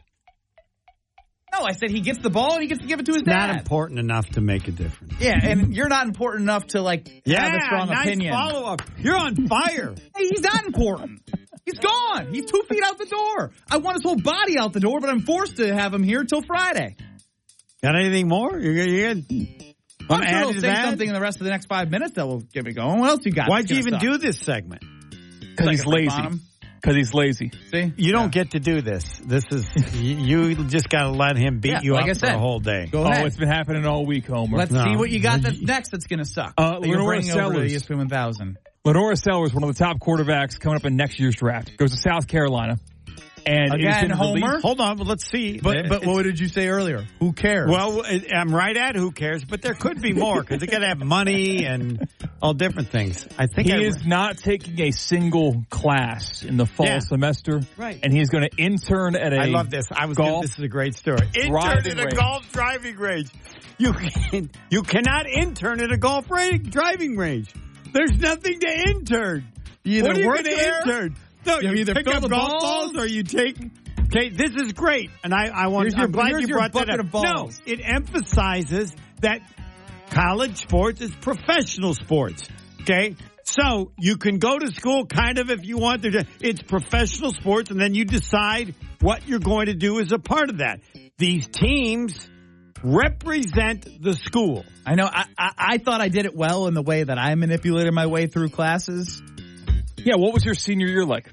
No, I said he gets the ball and he gets to give it to his It's dad. not important enough to make a difference. Yeah, and you're not important enough to, like, Yeah, have a strong nice opinion. follow-up. You're on fire. Hey, he's not important. He's gone. He's two feet out the door. I want his whole body out the door, but I'm forced to have him here till Friday. Got anything more? You're, you're good? I'm sure he'll say something in the rest of the next five minutes that will get me going. What else you got? Why'd you even do this segment? Because he's lazy. Because he's lazy. See? You don't get to do this. This is you, you just got to let him beat Yeah, you like up I for said. a whole day. Go Oh, ahead. it's been happening all week, Homer. Let's No. see what you got that's next that's going to suck. Uh, that you're Lenora bringing over to Sellers. E S P N one thousand. Lenora Sellers, one of the top quarterbacks coming up in next year's draft, goes to South Carolina. And Again, is Homer? Hold on, but let's see. But, but what did you say earlier? Who cares? Well, it- I'm right at who cares, but there could be more because they got to have money and all different things. I think he I, is not taking a single class in the fall Yeah. semester. Right. And he's going to intern at a I love this. I was. golf Gonna, this is a great story. Intern driving at a range. golf driving range. You can, you cannot intern at a golf ra- driving range. There's nothing to intern. You either what are you work going to there, intern? No, you you, either pick fill up the golf balls. balls or you take. Okay, this is great, and I, I want. Here's your- I'm glad here's you your brought that bucket up. of balls. No, it emphasizes that college sports is professional sports. Okay, so you can go to school kind of if you want to. It's professional sports, and then you decide what you're going to do as a part of that. These teams represent the school. I know. I, I, I thought I did it well in the way that I manipulated my way through classes. Yeah, what was your senior year like?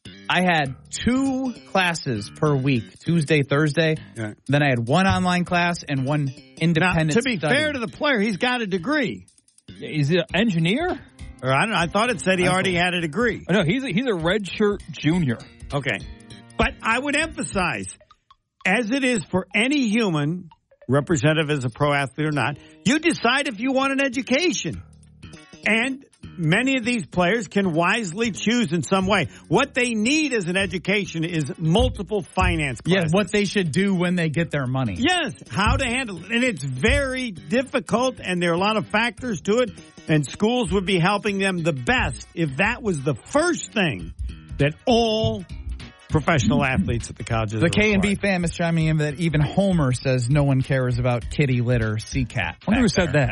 I had two classes per week, Tuesday, Thursday. Yeah. Then I had one online class and one Now, independent to be study. fair to the player, he's got a degree. Is he an engineer? Or I don't know. I thought it said he already had a degree. Oh, no, he's a, he's a redshirt junior. Okay. But I would emphasize, as it is for any human, representative as a pro athlete or not, you decide if you want an education. And many of these players can wisely choose in some way. What they need as an education is multiple finance classes. Yes, what they should do when they get their money. Yes, how to handle it. And it's very difficult, and there are a lot of factors to it, and schools would be helping them the best if that was the first thing that all professional athletes at the colleges The K and B require. fam is chiming in that even Homer says no one cares about kitty litter, C-Cat. I wonder who said that.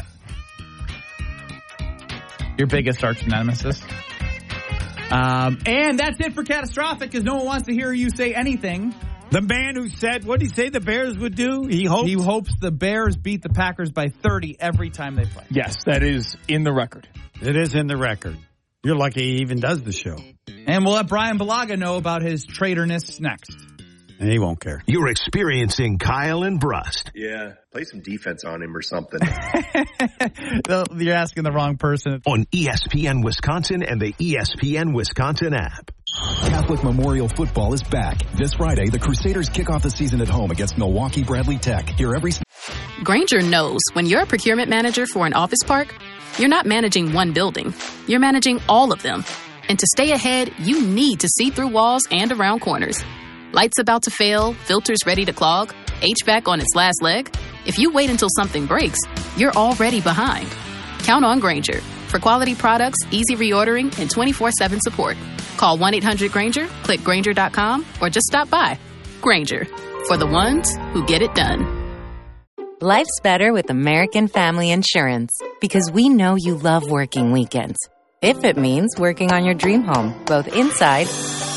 Your biggest arch nemesis. Um, and that's it for Catastrophic, because no one wants to hear you say anything. The man who said, what did he say the Bears would do? He hopes. He hopes the Bears beat the Packers by thirty every time they play. Yes, that is in the record. It is in the record. You're lucky he even does the show. And we'll let Brian Balaga know about his traitorness next. And he won't care. You're experiencing Kyle and Brust. Yeah, play some defense on him or something. You're asking the wrong person. On E S P N Wisconsin and the E S P N Wisconsin app. Catholic Memorial Football is back. This Friday, the Crusaders kick off the season at home against Milwaukee Bradley Tech. Hear every... Grainger knows when you're a procurement manager for an office park, you're not managing one building. You're managing all of them. And to stay ahead, you need to see through walls and around corners. Lights about to fail, filters ready to clog, H V A C on its last leg. If you wait until something breaks, you're already behind. Count on Grainger for quality products, easy reordering, and twenty-four seven support. Call one eight hundred Grainger, click Grainger dot com, or just stop by. Grainger, for the ones who get it done. Life's better with American Family Insurance because we know you love working weekends. If it means working on your dream home, both inside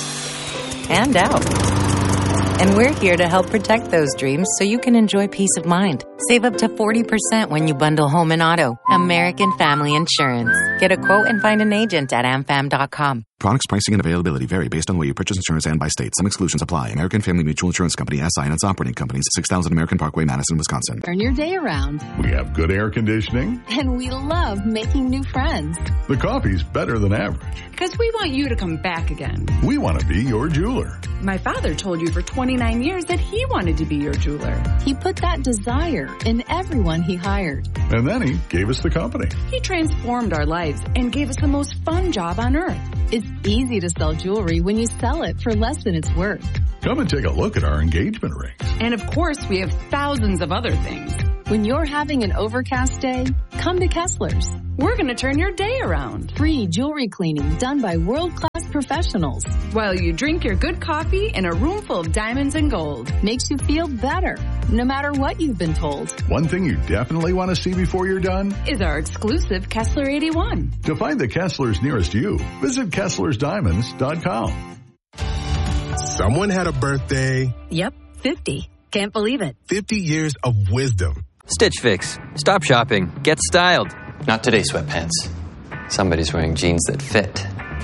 and out. And we're here to help protect those dreams so you can enjoy peace of mind. Save up to forty percent when you bundle home and auto. American Family Insurance. Get a quote and find an agent at a m fam dot com. Products, pricing, and availability vary based on the way you purchase insurance and by state. Some exclusions apply. American Family Mutual Insurance Company, S I and its operating companies, six thousand American Parkway, Madison, Wisconsin. Turn your day around. We have good air conditioning. And we love making new friends. The coffee's better than average. Because we want you to come back again. We want to be your jeweler. My father told you for twenty-nine years that he wanted to be your jeweler. He put that desire in everyone he hired. And then he gave us the company. He transformed our lives and gave us the most fun job on earth. It's easy to sell jewelry when you sell it for less than it's worth. Come and take a look at our engagement rings. And of course, we have thousands of other things. When you're having an overcast day, come to Kessler's. We're going to turn your day around. Free jewelry cleaning done by world-class professionals. While you drink your good coffee in a room full of diamonds and gold. Makes you feel better, no matter what you've been told. One thing you definitely want to see before you're done is our exclusive Kessler eighty-one. To find the Kesslers nearest you, visit Kesslers Diamonds dot com. Someone had a birthday. Yep, fifty. Can't believe it. fifty years of wisdom. Stitch Fix. Stop shopping. Get styled. Not today, sweatpants. Somebody's wearing jeans that fit.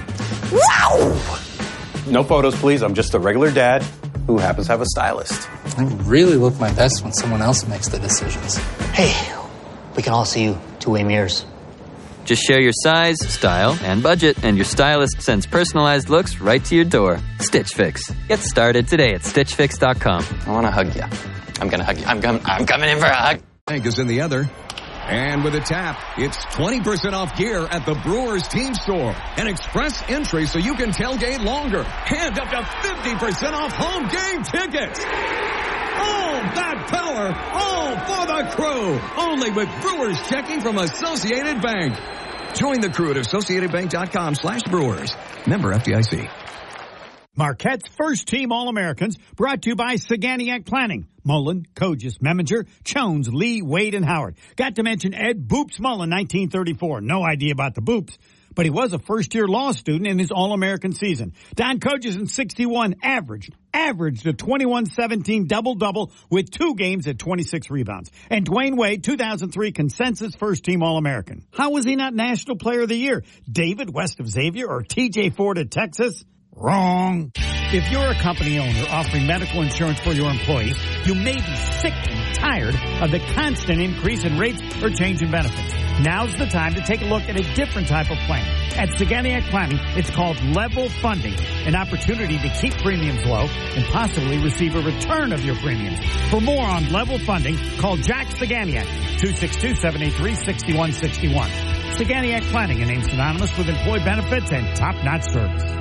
Wow! No photos, please. I'm just a regular dad who happens to have a stylist. I really look my best when someone else makes the decisions. Hey, we can all see you two-way mirrors. Just share your size, style, and budget, and your stylist sends personalized looks right to your door. Stitch Fix. Get started today at stitch fix dot com. I want to hug you. I'm going to hug you. I'm, com- I'm coming in for a hug. Bank is in the other. And with a tap, it's twenty percent off gear at the Brewers team store. An express entry so you can tailgate longer. And up to fifty percent off home game tickets. All that power, all for the crew. Only with Brewers checking from Associated Bank. Join the crew at associated bank dot com slash brewers. Member F D I C. Marquette's first team All-Americans brought to you by Saganiac Planning. Mullen, Kogis, Meminger, Jones, Lee, Wade, and Howard. Got to mention Ed Boops Mullen, nineteen thirty-four. No idea about the Boops, but he was a first-year law student in his All-American season. Don Kogis in sixty-one averaged, averaged a twenty-one seventeen double-double with two games at twenty-six rebounds. And Dwayne Wade, two thousand three consensus first-team All-American. How was he not National Player of the Year? David west of Xavier or T J Ford at Texas? Wrong. If you're a company owner offering medical insurance for your employees, you may be sick and tired of the constant increase in rates or change in benefits. Now's the time to take a look at a different type of plan. At Saganiac Planning, it's called level funding, an opportunity to keep premiums low and possibly receive a return of your premiums. For more on level funding, call Jack Saganiac, two six two, seven eight three, six one six one. Saganiac Planning, a name synonymous with employee benefits and top-notch service.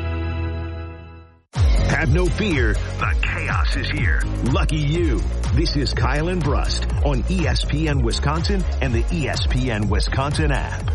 Have no fear, the chaos is here. Lucky you. This is Kyle and Brust on E S P N Wisconsin and the E S P N Wisconsin app.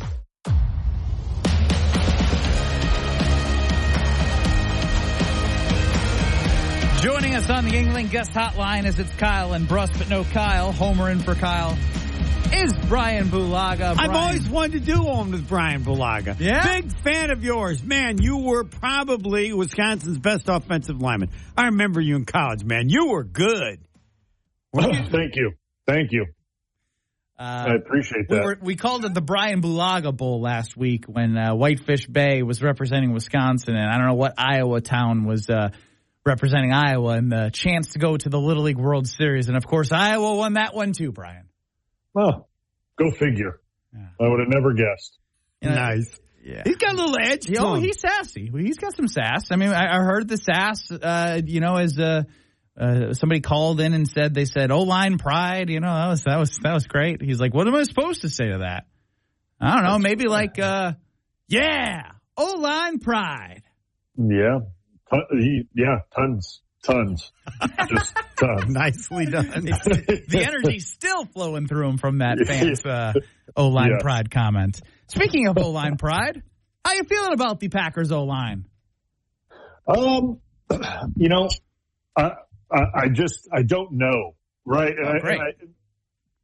Joining us on the Yuengling Guest Hotline as it's Kyle and Brust, but no Kyle. Homer in for Kyle is Brian Bulaga. Brian. I've always wanted to do one with Brian Bulaga. Yeah? Big fan of yours. Man, you were probably Wisconsin's best offensive lineman. I remember you in college, man. You were good. Oh, thank you. Thank you. Uh, I appreciate that. We, were, we called it the Brian Bulaga Bowl last week when uh, Whitefish Bay was representing Wisconsin, and I don't know what Iowa town was uh, representing Iowa, and the chance to go to the Little League World Series. And, of course, Iowa won that one too, Brian. Well, go figure. Yeah. I would have never guessed. You know, nice. Yeah. He's got a little edge. Oh, he's sassy. He's got some sass. I mean, I, I heard the sass, uh, you know, as uh, uh, somebody called in and said, they said, O-line pride. You know, that was, that was, that was great. He's like, what am I supposed to say to that? I don't know. Maybe like, uh, yeah, O-line pride. Yeah. Ton- yeah, tons. Tons. Just tons. Nicely done. The energy's still flowing through him from that fans uh, O-line yes. pride comment. Speaking of O-line pride, how you feeling about the Packers O-line? Um, you know, I, I, I just, I don't know, right? Oh, and great. I,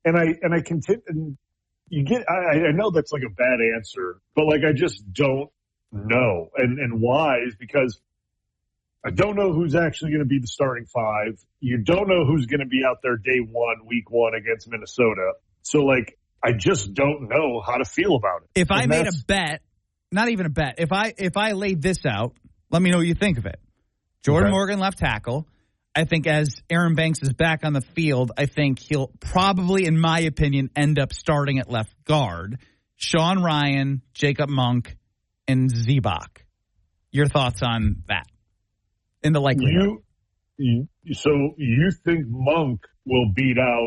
and I and I continue. And you get. I, I know that's like a bad answer, but like I just don't know, and and why is because I don't know who's actually going to be the starting five. You don't know who's going to be out there day one, week one against Minnesota. So like I just don't know how to feel about it. If I and made a bet, not even a bet, if I if I laid this out, let me know what you think of it. Jordan Okay. Morgan, left tackle. I think as Aaron Banks is back on the field, I think he'll probably, in my opinion, end up starting at left guard. Sean Ryan, Jacob Monk, and Zebak. Your thoughts on that? In the likelihood. You, you so you think Monk will beat out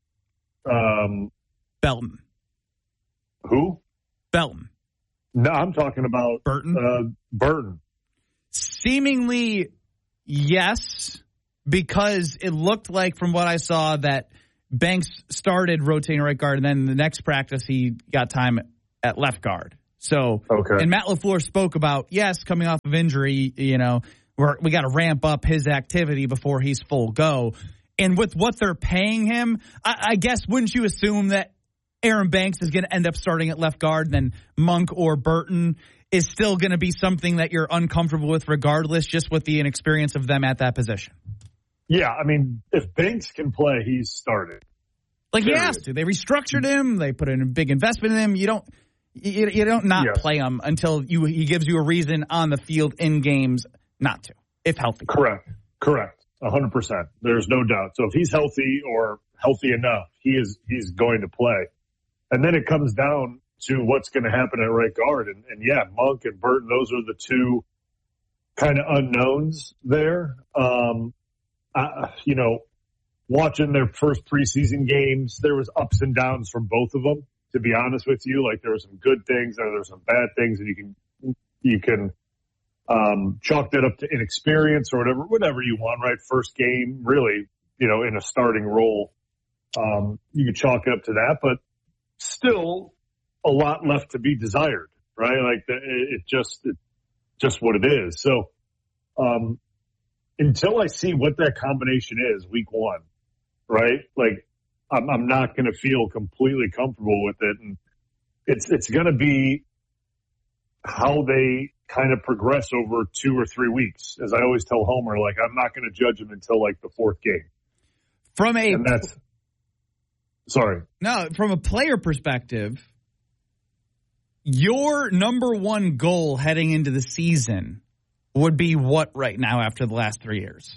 um, Belton? Who? Belton. No, I'm talking about Burton. Uh, Burton. Seemingly, yes, because it looked like from what I saw that Banks started rotating right guard, and then the next practice he got time at left guard. So, okay. And Matt LaFleur spoke about, yes, coming off of injury, you know, we're, we got to ramp up his activity before he's full go. And with what they're paying him, I, I guess wouldn't you assume that Aaron Banks is going to end up starting at left guard, and then Monk or Burton is still going to be something that you're uncomfortable with regardless, just with the inexperience of them at that position? Yeah, I mean, if Banks can play, he's started. Like he has to. They restructured him. They put in a big investment in him. You don't, you, you don't not Yes. play him until you he gives you a reason on the field in games not to, if healthy. Correct. Correct. A hundred percent. There's no doubt. So if he's healthy or healthy enough, he is he's going to play. And then it comes down to what's going to happen at right guard. And, and yeah, Monk and Burton, those are the two kind of unknowns there. Um, uh, you know, watching their first preseason games, there was ups and downs from both of them, to be honest with you. Like there were some good things and there were some bad things, and you can, you can, um, chalk that up to inexperience or whatever, whatever you want, right? First game, really, you know, in a starting role. Um, you can chalk it up to that, but still a lot left to be desired, right? Like the, it just, it, just what it is. So, um, until I see what that combination is week one, right? Like I'm, I'm not going to feel completely comfortable with it. And it's, it's going to be how they kind of progress over two or three weeks. As I always tell Homer, like I'm not going to judge them until like the fourth game. From a, and that's, sorry. No, from a player perspective, your number one goal heading into the season would be what right now after the last three years?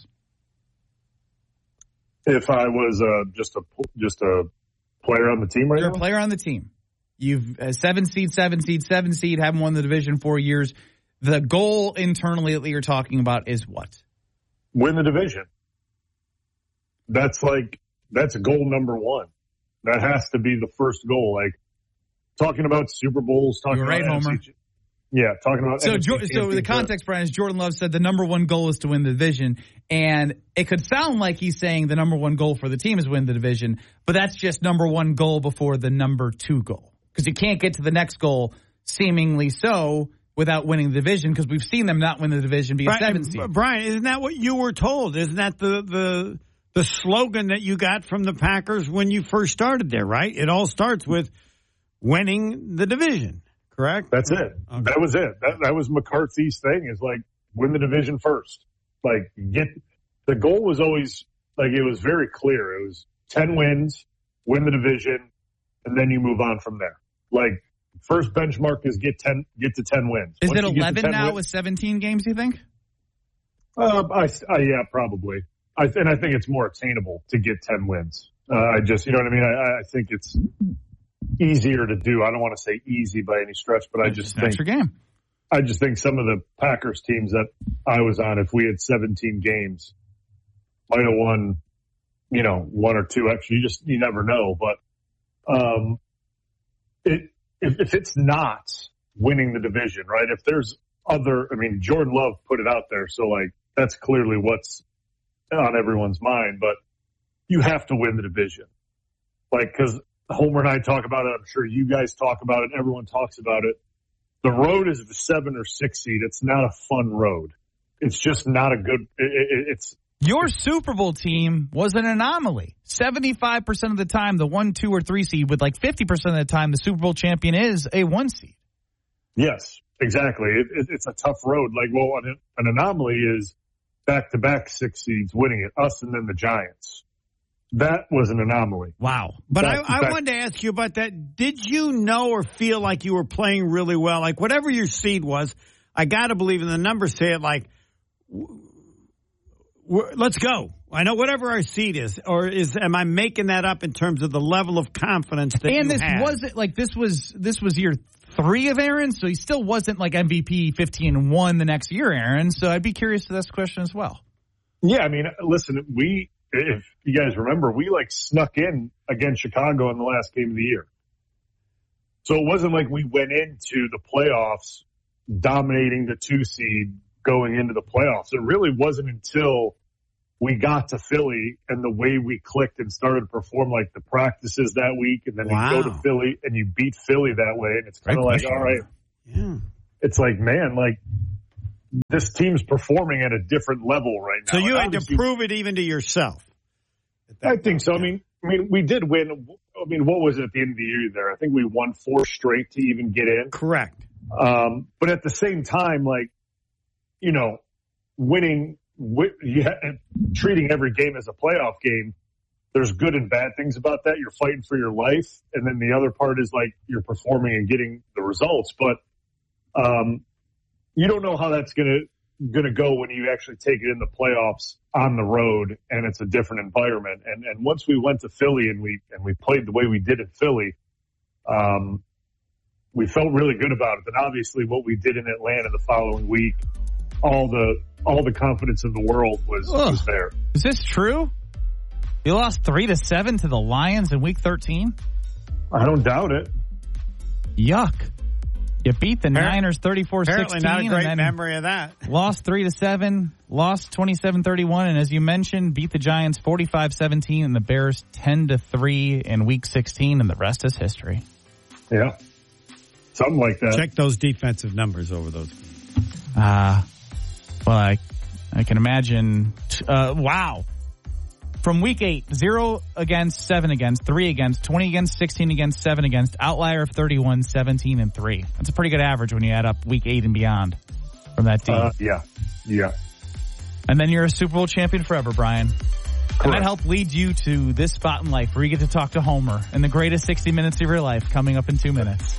If I was uh, just a just a player on the team right You're now? a player on the team. You've a seven seed, seven seed, seven seed, haven't won the division four years. The goal internally that you're talking about is what? Win the division. That's like, that's goal number one. That has to be the first goal. Like, talking about Super Bowls, talking You're right, about Homer. N F C, yeah, talking about So, N F C Jo- so the context, Brian, is Jordan Love said the number one goal is to win the division, and it could sound like he's saying the number one goal for the team is win the division, but that's just number one goal before the number two goal, because you can't get to the next goal seemingly so without winning the division, because we've seen them not win the division, be a Brian, seven seed. Brian, isn't that what you were told? Isn't that the the the slogan that you got from the Packers when you first started there? Right? It all starts with winning the division. Correct? That's it. Okay. That was it. That, that was McCarthy's thing, is like, win the division first. Like, get, the goal was always, like, it was very clear. It was ten wins, win the division, and then you move on from there. Like, first benchmark is get ten, get to ten wins. Is Once it eleven now wins, with seventeen games, you think? Uh, I, I, yeah, probably. I, and I think it's more attainable to get ten wins. Uh, I just, you know what I mean? I, I think it's easier to do. I don't want to say easy by any stretch, but I just think extra game. I just think some of the Packers teams that I was on, if we had seventeen games, might have won, you know, one or two extra. You just, you never know. But, um, it, if, if it's not winning the division, right? If there's other, I mean, Jordan Love put it out there. So like, that's clearly what's on everyone's mind, but you have to win the division. Like, cause Homer and I talk about it. I'm sure you guys talk about it. Everyone talks about it. The road is the seven or six seed. It's not a fun road. It's just not a good, it, it, it's, Your Super Bowl team was an anomaly. seventy-five percent of the time, the one, two, or three seed, with like fifty percent of the time, the Super Bowl champion is a one seed. Yes, exactly. It, it, it's a tough road. Like, well, an, an anomaly is back-to-back six seeds winning it, us and then the Giants. That was an anomaly. Wow. But I, I wanted to ask you about that. Did you know or feel like you were playing really well? Like, whatever your seed was, I got to believe in the numbers say it like, let's go. I know whatever our seed is, or is am I making that up in terms of the level of confidence that and you this had? wasn't like this was this was year three of Aaron, so he still wasn't like M V P fifteen and one the next year, Aaron. So I'd be curious to this question as well. Yeah, I mean, listen, we if you guys remember, we like snuck in against Chicago in the last game of the year. So it wasn't like we went into the playoffs dominating the two seed going into the playoffs. It really wasn't until we got to Philly and the way we clicked and started to perform like the practices that week, and then wow. you go to Philly and you beat Philly that way, and it's kind of like, all right, yeah. It's like, man, like this team's performing at a different level right now. So you had to prove it even to yourself. I think so. I mean, I mean, we did win. I mean, what was it at the end of the year there? I think we won four straight to even get in. Correct. Um, but at the same time, like, you know, winning, you ha- treating every game as a playoff game, there's good and bad things about that. You're fighting for your life. And then the other part is like you're performing and getting the results. But um, you don't know how that's going to going to go when you actually take it in the playoffs on the road and it's a different environment. And and once we went to Philly and we and we played the way we did in Philly, um, we felt really good about it. But obviously what we did in Atlanta the following week, all the all the confidence in the world was, was there. Is this true? You lost three to seven to the Lions in week thirteen? I don't doubt it. Yuck. You beat the Niners thirty-four sixteen. Apparently not a great and memory of that. Lost three to seven, lost twenty-seven thirty-one, and as you mentioned, beat the Giants forty-five seventeen and the Bears ten to three in week sixteen, and the rest is history. Yeah. Something like that. Check those defensive numbers over those games. Uh, well, I, I can imagine. Uh, wow. From week eight, zero against, seven against, three against, twenty against, sixteen against, seven against, outlier of thirty-one, seventeen, and three. That's a pretty good average when you add up week eight and beyond from that team. Uh, yeah. Yeah. And then you're a Super Bowl champion forever, Brian. Correct. And that helped lead you to this spot in life where you get to talk to Homer in the greatest sixty minutes of your life coming up in two minutes.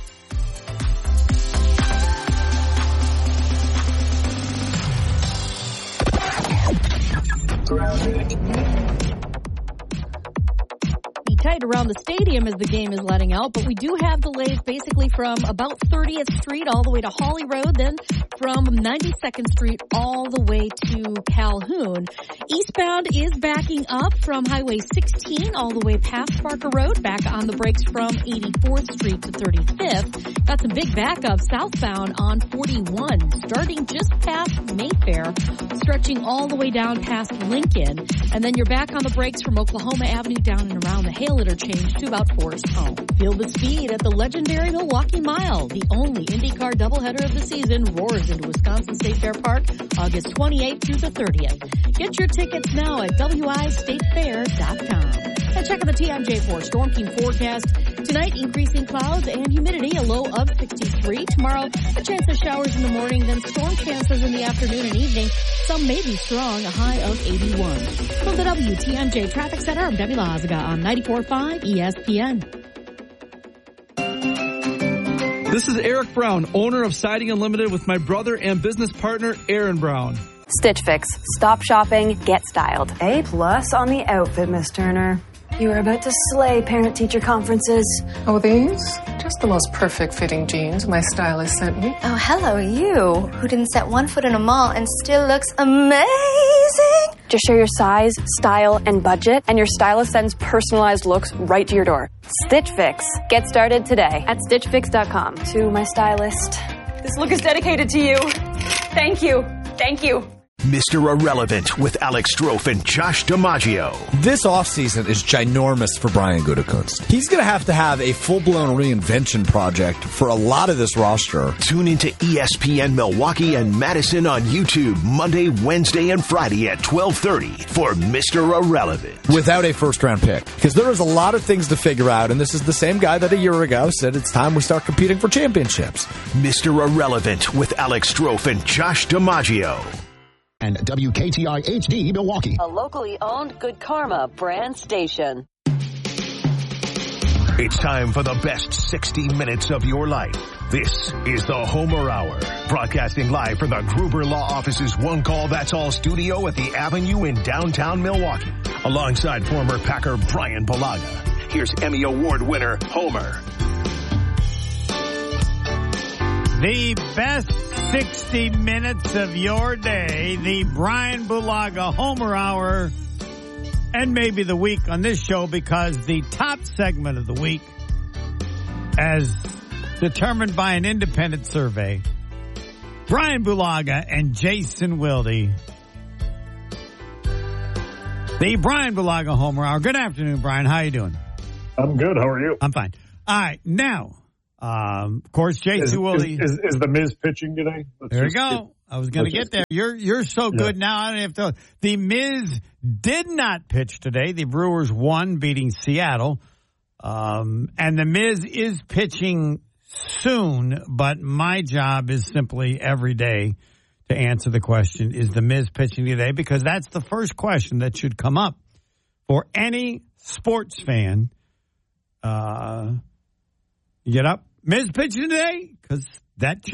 Tight around the stadium as the game is letting out, but we do have delays basically from about thirtieth Street all the way to Holly Road, then from ninety-second Street all the way to Calhoun. Eastbound is backing up from Highway sixteen all the way past Barker Road, back on the brakes from eighty-fourth Street to thirty-fifth. Got some big backups southbound on forty-one, starting just past Mayfair, stretching all the way down past Lincoln, and then you're back on the brakes from Oklahoma Avenue down and around the Hale interchange to about Forest Home. Feel the speed at the legendary Milwaukee Mile. The only IndyCar doubleheader of the season roars into Wisconsin State Fair Park August twenty-eighth through the thirtieth. Get your tickets now at W I state fair dot com. And check out the T M J four Storm Team forecast. Tonight, increasing clouds and humidity, a low of sixty-three. Tomorrow, a chance of showers in the morning, then storm chances in the afternoon and evening. Some may be strong, a high of eighty-one. From the W T M J Traffic Center, I'm Debbie Lazaga on ninety-four point five E S P N. This is Eric Brown, owner of Siding Unlimited, with my brother and business partner, Aaron Brown. Stitch Fix. Stop shopping, get styled. A plus on the outfit, Miss Turner. You are about to slay parent-teacher conferences. Oh, these? Just the most perfect fitting jeans my stylist sent me. Oh, hello, you, who didn't set one foot in a mall and still looks amazing. Just share your size, style, and budget, and your stylist sends personalized looks right to your door. Stitch Fix. Get started today at stitch fix dot com. To my stylist. This look is dedicated to you. Thank you. Thank you. Mister Irrelevant with Alex Strofe and Josh DiMaggio. This offseason is ginormous for Brian Gutekunst. He's going to have to have a full-blown reinvention project for a lot of this roster. Tune into E S P N Milwaukee and Madison on YouTube Monday, Wednesday, and Friday at twelve thirty for Mister Irrelevant. Without a first-round pick. Because there is a lot of things to figure out, and this is the same guy that a year ago said it's time we start competing for championships. Mister Irrelevant with Alex Strofe and Josh DiMaggio. And W K T I H D Milwaukee, a locally owned Good Karma brand station. It's time for the best sixty minutes of your life. This is the Homer Hour, broadcasting live from the Gruber Law Office's One Call That's All studio at the Avenue in downtown Milwaukee, alongside former Packer Brian Bulaga. Here's Emmy Award winner Homer. The best sixty minutes of your day, the Brian Bulaga Homer Hour, and maybe the week on this show, because the top segment of the week, as determined by an independent survey, Brian Bulaga and Jason Wilde. The Brian Bulaga Homer Hour. Good afternoon, Brian. How are you doing? I'm good. How are you? I'm fine. All right, now... Um, of course, Jason is, Wilde. Is, is, is the Miz pitching today? Let's there you just, go. I was going to get there. You're you're so yeah. good now. I don't have to. The Miz did not pitch today. The Brewers won, beating Seattle. Um, and the Miz is pitching soon. But my job is simply every day to answer the question: is the Miz pitching today? Because that's the first question that should come up for any sports fan. Uh, you get up. Miz pitching today? Because that